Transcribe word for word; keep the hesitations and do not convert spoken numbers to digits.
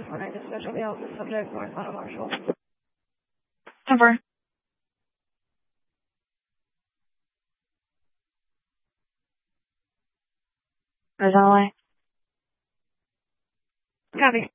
wanting to schedule the Elvis subject, North Auto Marshall. Over. Where's L A? Copy.